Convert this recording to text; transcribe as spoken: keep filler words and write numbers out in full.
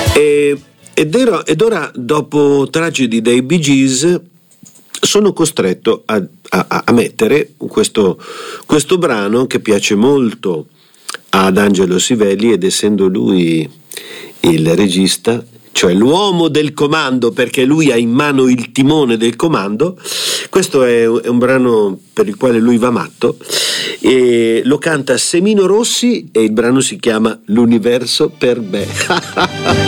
E, ed, ero, ed ora, dopo Tragedy dei Bee Gees, sono costretto a, a, a mettere questo, questo brano che piace molto ad Angelo Sivelli, ed essendo lui il regista, cioè l'uomo del comando, perché lui ha in mano il timone del comando, questo è, è un brano per il quale lui va matto, e lo canta Semino Rossi e il brano si chiama L'universo per me.